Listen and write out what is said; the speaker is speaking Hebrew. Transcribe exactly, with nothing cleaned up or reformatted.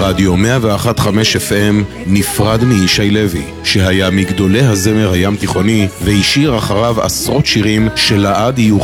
רדיו מאה ואחת נקודה חמש אף אם נפרד מישי לוי, שהיה מגדולי הזמר הים תיכוני והשאיר אחריו עשרות שירים שלעד יהיו